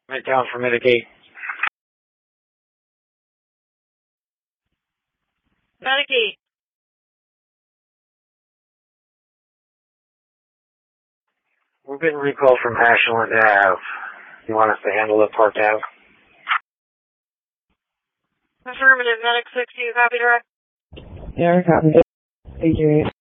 Right down for mitigate. Mitigate. We're getting recall from Ashland Ave. You want us to handle it, Park Ave? Affirmative. Medic 6, you copy direct? Yeah, I copy. Thank you.